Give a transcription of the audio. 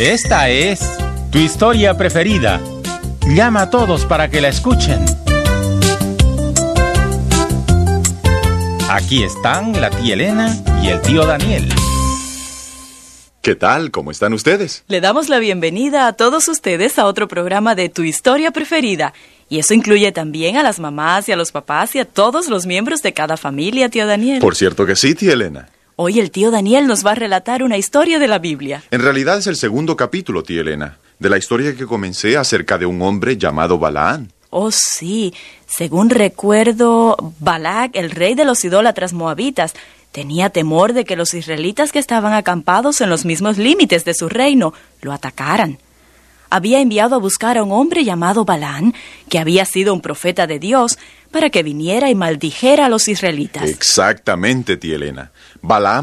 Esta es tu historia preferida. Llama a todos para que la escuchen. Aquí están la tía Elena y el tío Daniel. ¿Qué tal? ¿Cómo están ustedes? Le damos la bienvenida a todos ustedes a otro programa de Tu Historia Preferida. Y eso incluye también a las mamás y a los papás y a todos los miembros de cada familia, tío Daniel. Por cierto que sí, tía Elena. Hoy el tío Daniel nos va a relatar una historia de la Biblia. En realidad es el segundo capítulo, tía Elena, de la historia que comencé acerca de un hombre llamado Balaán. Oh, sí. Según recuerdo, Balac, el rey de los idólatras moabitas, tenía temor de que los israelitas que estaban acampados en los mismos límites de su reino lo atacaran. Había enviado a buscar a un hombre llamado Balaán, que había sido un profeta de Dios, para que viniera y maldijera a los israelitas. Exactamente, tía Elena. Balaán